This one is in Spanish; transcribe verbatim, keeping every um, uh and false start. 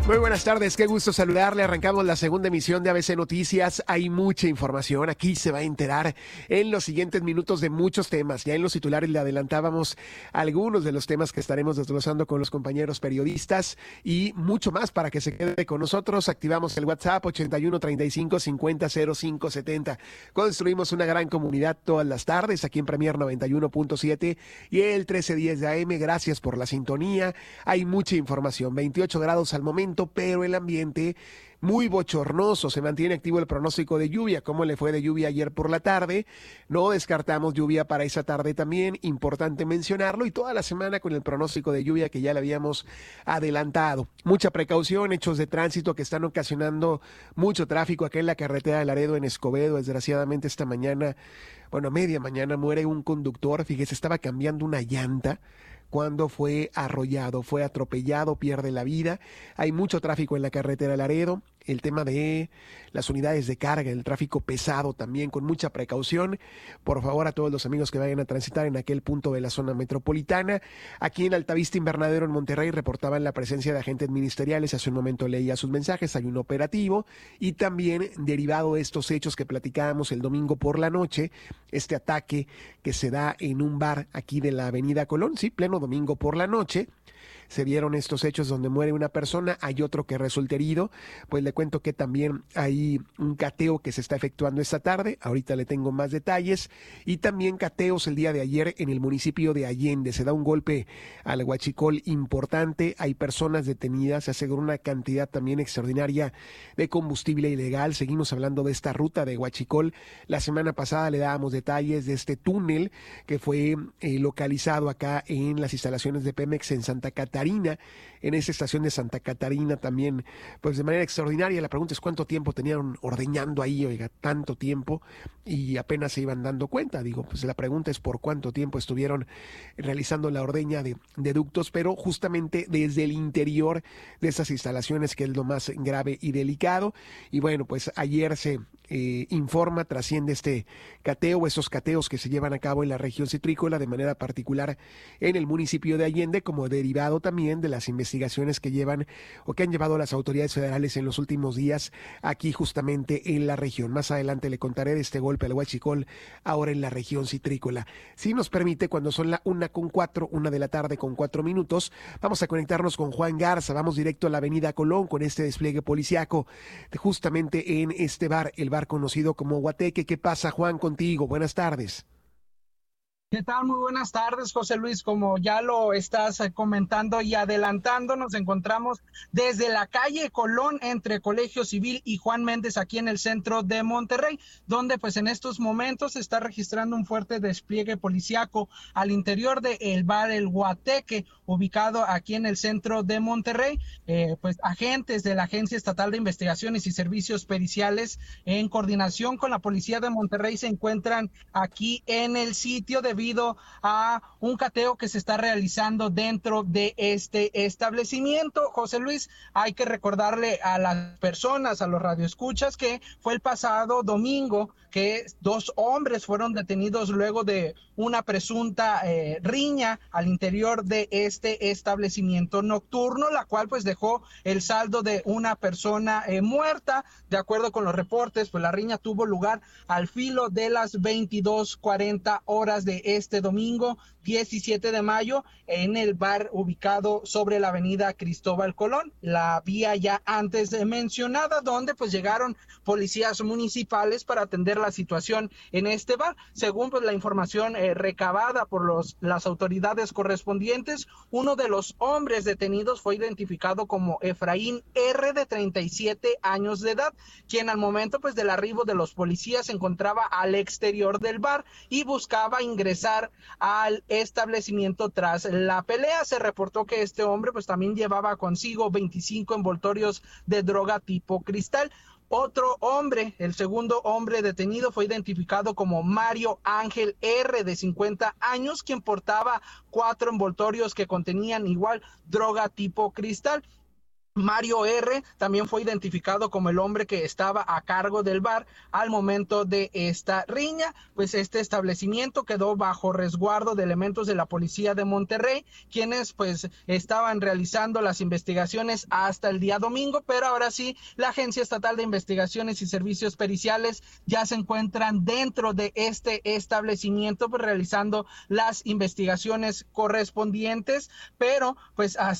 Muy buenas tardes, qué gusto saludarle. Arrancamos la segunda emisión de A B C Noticias. Hay mucha información, aquí se va a enterar en los siguientes minutos de muchos temas. Ya en los titulares le adelantábamos algunos de los temas que estaremos desglosando con los compañeros periodistas y mucho más para que se quede con nosotros. Activamos el WhatsApp ochenta y uno, treinta y cinco, cincuenta, cero cinco, setenta. Construimos una gran comunidad todas las tardes aquí en Premier noventa y uno punto siete y el trece diez de A M. Gracias por la sintonía. Hay mucha información, veintiocho grados al momento, pero el ambiente muy bochornoso. Se mantiene activo el pronóstico de lluvia. ¿Cómo le fue de lluvia ayer por la tarde? No descartamos lluvia para esa tarde también. Importante mencionarlo. Y toda la semana con el pronóstico de lluvia que ya le habíamos adelantado. Mucha precaución, hechos de tránsito que están ocasionando mucho tráfico acá en la carretera de Laredo en Escobedo. Desgraciadamente esta mañana, bueno, media mañana muere un conductor. Fíjese, estaba cambiando una llanta cuando fue arrollado, fue atropellado, pierde la vida. Hay mucho tráfico en la carretera de Laredo. El tema de las unidades de carga, el tráfico pesado también, con mucha precaución. Por favor, a todos los amigos que vayan a transitar en aquel punto de la zona metropolitana. Aquí en Altavista Invernadero, en Monterrey, reportaban la presencia de agentes ministeriales. Hace un momento leía sus mensajes. Hay un operativo. Y también, derivado de estos hechos que platicábamos el domingo por la noche, este ataque que se da en un bar aquí de la Avenida Colón, sí, pleno domingo por la noche. Se vieron estos hechos donde muere una persona, hay otro que resulta herido. Pues le cuento que también hay un cateo que se está efectuando esta tarde, ahorita le tengo más detalles, y también cateos el día de ayer en el municipio de Allende. Se da un golpe al huachicol importante, hay personas detenidas, se aseguró una cantidad también extraordinaria de combustible ilegal. Seguimos hablando de esta ruta de Huachicol. La semana pasada le dábamos detalles de este túnel que fue eh, localizado acá en las instalaciones de Pemex en Santa Catarina. Catarina, en esa estación de Santa Catarina también, pues de manera extraordinaria. La pregunta es cuánto tiempo tenían ordeñando ahí, oiga, tanto tiempo, y apenas se iban dando cuenta. Digo, pues la pregunta es por cuánto tiempo estuvieron realizando la ordeña de, de ductos, pero justamente desde el interior de esas instalaciones, que es lo más grave y delicado. Y bueno, pues ayer se eh, informa, trasciende este cateo, esos cateos que se llevan a cabo en la región citrícola, de manera particular en el municipio de Allende, como derivado también de las investigaciones que llevan o que han llevado las autoridades federales en los últimos días aquí justamente en la región. Más adelante le contaré de este golpe al huachicol ahora en la región citrícola. Si nos permite, cuando son la una con cuatro, una de la tarde con cuatro minutos, vamos a conectarnos con Juan Garza. Vamos directo a la Avenida Colón con este despliegue policiaco justamente en este bar, el bar conocido como Guateque. ¿Qué pasa, Juan, contigo? Buenas tardes. ¿Qué tal? Muy buenas tardes, José Luis. Como ya lo estás comentando y adelantando, nos encontramos desde la calle Colón entre Colegio Civil y Juan Méndez aquí en el centro de Monterrey, donde pues en estos momentos se está registrando un fuerte despliegue policiaco al interior del bar El Guateque, ubicado aquí en el centro de Monterrey. Eh, pues agentes de la Agencia Estatal de Investigaciones y Servicios Periciales, en coordinación con la Policía de Monterrey, se encuentran aquí en el sitio de debido a un cateo que se está realizando dentro de este establecimiento. José Luis, hay que recordarle a las personas, a los radioescuchas, que fue el pasado domingo que dos hombres fueron detenidos luego de una presunta eh, riña al interior de este establecimiento nocturno, la cual pues dejó el saldo de una persona eh, muerta. De acuerdo con los reportes, pues la riña tuvo lugar al filo de las veintidós cuarenta horas de este domingo diecisiete de mayo en el bar ubicado sobre la avenida Cristóbal Colón, la vía ya antes mencionada, donde pues llegaron policías municipales para atender la situación en este bar. Según pues la información eh, recabada por los las autoridades correspondientes, uno de los hombres detenidos fue identificado como Efraín R, de treinta y siete años de edad, quien al momento pues del arribo de los policías se encontraba al exterior del bar y buscaba ingresar al establecimiento. Tras la pelea, se reportó que este hombre pues también llevaba consigo veinticinco envoltorios de droga tipo cristal. Otro hombre, el segundo hombre detenido, fue identificado como Mario Ángel R, de cincuenta años, quien portaba cuatro envoltorios que contenían igual droga tipo cristal. Mario R. también fue identificado como el hombre que estaba a cargo del bar al momento de esta riña. Pues este establecimiento quedó bajo resguardo de elementos de la policía de Monterrey, quienes pues estaban realizando las investigaciones hasta el día domingo, pero ahora sí, la Agencia Estatal de Investigaciones y Servicios Periciales ya se encuentran dentro de este establecimiento, pues realizando las investigaciones correspondientes, pero pues hasta